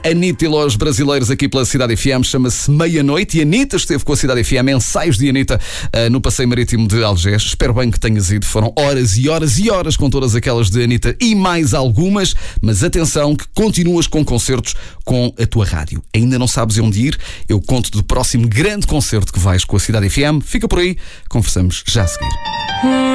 Anitta e Los Brasileiros aqui pela Cidade FM, chama-se Meia-Noite, e Anitta esteve com a Cidade FM, ensaios de Anitta no Passeio Marítimo de Algés. Espero bem que tenhas ido, foram horas e horas e horas com todas aquelas de Anitta e mais algumas, mas atenção que continuas com concertos com a tua rádio. Ainda não sabes onde ir? Eu conto do próximo grande concerto que vais com a Cidade FM. Fica por aí, conversamos já a seguir.